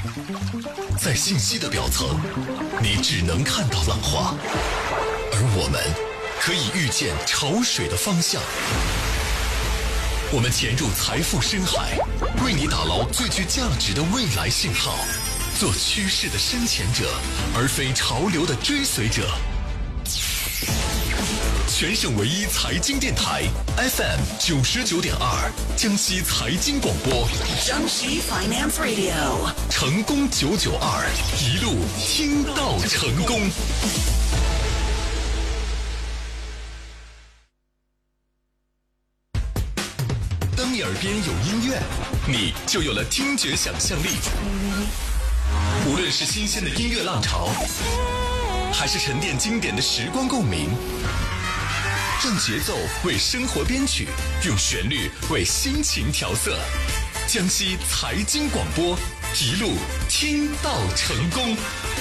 在信息的表层，你只能看到浪花，而我们可以预见潮水的方向。我们潜入财富深海，为你打捞最具价值的未来信号，做趋势的深潜者，而非潮流的追随者。全省唯一财经电台 FM 99.2，江西财经广播， 江西 Finance Radio， 成功992，一路听到成功。当你耳边有音乐，你就有了听觉想象力。无论是新鲜的音乐浪潮，还是沉淀经典的时光共鸣，让节奏为生活编曲，用旋律为心情调色。江西财经广播，一路听到成功。